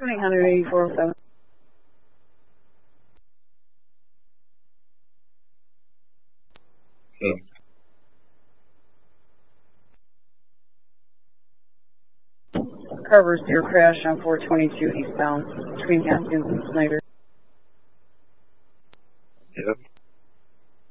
88407. Okay. Carver's deer crash on 422 eastbound between Haskins and Snyder. Yep.